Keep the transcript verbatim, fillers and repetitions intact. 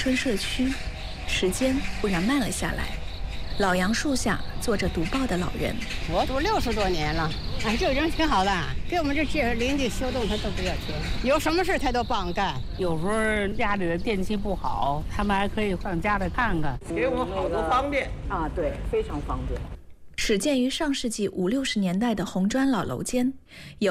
春社区，时间忽然慢了下来。老杨树下坐着读报的老人， 我读六十多年了，哎，这人挺好的，给我们这些邻居修动他都不要钱，有什么事他都帮干。 有时候家里的电器不好，他们还可以上家里看看， 给我们好多方便啊，对，非常方便。 始建于上世纪五六十年代的红砖老楼间，有